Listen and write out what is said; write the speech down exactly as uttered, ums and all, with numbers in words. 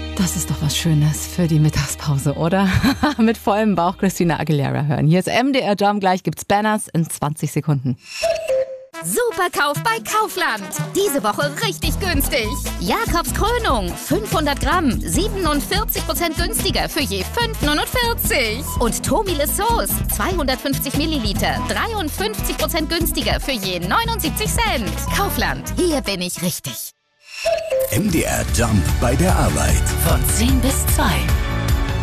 Das ist doch was Schönes für die Mittagspause, oder? Mit vollem Bauch Christina Aguilera hören. Hier ist M D R Jump, gleich gibt's Banners in zwanzig Sekunden. Superkauf bei Kaufland. Diese Woche richtig günstig. Jakobs Krönung, fünfhundert Gramm, siebenundvierzig Prozent günstiger für je fünf neunundvierzig. Und Tomile Sauce, zweihundertfünfzig Milliliter, dreiundfünfzig Prozent günstiger für je neunundsiebzig Cent. Kaufland, hier bin ich richtig. M D R Jump bei der Arbeit. Von zehn bis zwei.